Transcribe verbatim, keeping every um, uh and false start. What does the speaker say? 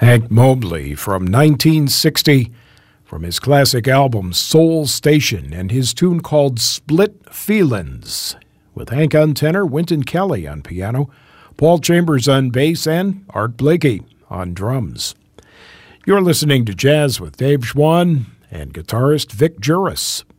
Hank Mobley from nineteen sixty, from his classic album Soul Station, and his tune called Split Feelin's, with Hank on tenor, Wynton Kelly on piano, Paul Chambers on bass, and Art Blakey on drums. You're listening to Jazz with Dave Schwann and guitarist Vic Juris.